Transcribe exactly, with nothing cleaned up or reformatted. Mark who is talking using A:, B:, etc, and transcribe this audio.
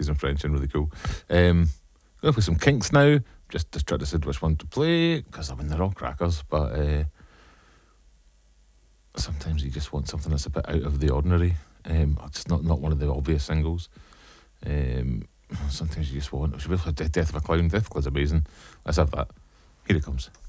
A: using French and really cool. Um, going to play some Kinks now. Just, just try to decide which one to play, because I mean they're all crackers, but uh, sometimes you just want something that's a bit out of the ordinary. Um, it's not, not one of the obvious singles. Um, sometimes you just want. Should we play Death of a Clown? Death of a Clown's amazing. Let's have that. Here it comes.